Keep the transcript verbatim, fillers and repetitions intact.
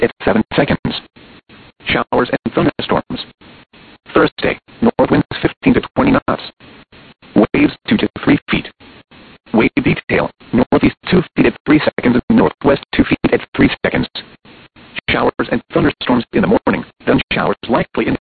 at seven seconds. Showers and thunderstorms. Thursday, north winds fifteen to twenty knots. Waves two to three feet. Wave detail, northeast two feet at three seconds and northwest two feet at three seconds. Showers and thunderstorms in the morning, then showers likely in